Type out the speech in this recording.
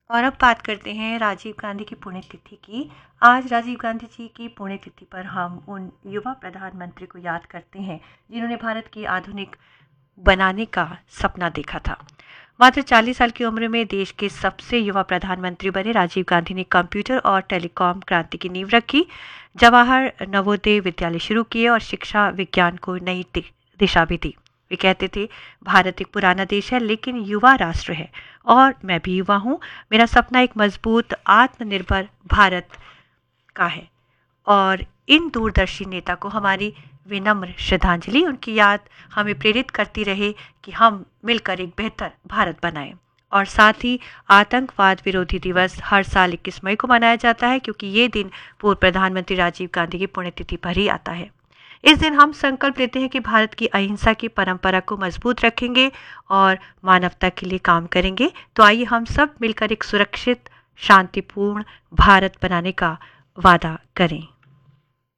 और अब बात करते हैं राजीव गांधी की पुण्यतिथि की। आज राजीव गांधी जी की पुण्यतिथि पर हम उन युवा प्रधानमंत्री को याद करते हैं जिन्होंने भारत की आधुनिक बनाने का सपना देखा था। मात्र 40 साल की उम्र में देश के सबसे युवा प्रधानमंत्री बने राजीव गांधी ने कंप्यूटर और टेलीकॉम क्रांति की नींव रखी, जवाहर नवोदय विद्यालय शुरू किए और शिक्षा विज्ञान को नई दिशा भी दी। वे कहते थे, भारत एक पुराना देश है लेकिन युवा राष्ट्र है और मैं भी युवा हूँ। मेरा सपना एक मजबूत आत्मनिर्भर भारत का है। और इन दूरदर्शी नेता को हमारी विनम्र श्रद्धांजलि। उनकी याद हमें प्रेरित करती रहे कि हम मिलकर एक बेहतर भारत बनाएं। और साथ ही आतंकवाद विरोधी दिवस हर साल 21 मई को मनाया जाता है क्योंकि ये दिन पूर्व प्रधानमंत्री राजीव गांधी की पुण्यतिथि पर ही आता है। इस दिन हम संकल्प लेते हैं कि भारत की अहिंसा की परंपरा को मजबूत रखेंगे और मानवता के लिए काम करेंगे। तो आइए हम सब मिलकर एक सुरक्षित, शांतिपूर्ण भारत बनाने का वादा करें।